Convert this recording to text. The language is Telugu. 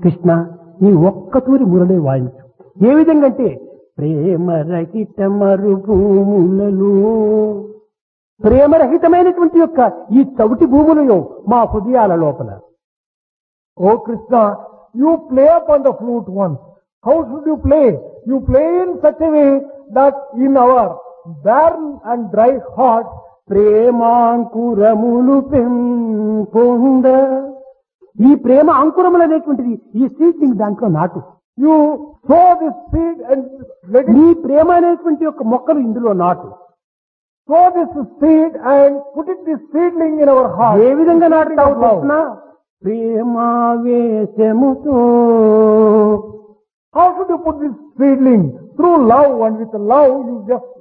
కృష్ణ నీ ఒక్కతూరి మురళి వాయించు. ఏ విధంగా అంటే ప్రేమరహిత మరుభూములలో, ప్రేమరహితమైనటువంటి యొక్క ఈ చవిటి భూములలో మా హృదయాల లోపల. Oh Krishna, you play upon the flute once. How should you play? You play in such a way that in our barren and dry hearts, ప్రేమాంకురములు పెంపొంద, ఈ ప్రేమ అంకురములు అనేటువంటిది ఈ సీడ్లింగ్ దాంట్లో నాటు. you sow this seed and let it ఈ ప్రేమ అనేటువంటి యొక్క మొక్కలు ఇందులో నాటు. sow this seed and put it this seedling in our heart. ఏ విధంగా నాటుతావు Krishna? ప్రేమావేశముతో. How should you put this seedling? Through love, and with love you just